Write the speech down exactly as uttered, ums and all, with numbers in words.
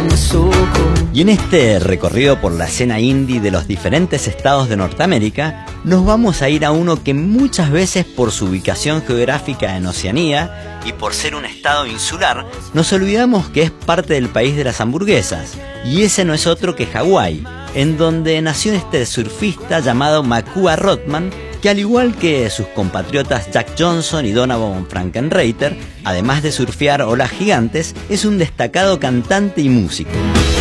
Y en este recorrido por la escena indie de los diferentes estados de Norteamérica, nos vamos a ir a uno que muchas veces por su ubicación geográfica en Oceanía y por ser un estado insular, nos olvidamos que es parte del país de las hamburguesas, y ese no es otro que Hawái, en donde nació este surfista llamado Makua Rothman, que al igual que sus compatriotas Jack Johnson y Donovan Frankenreiter, además de surfear olas gigantes, es un destacado cantante y músico.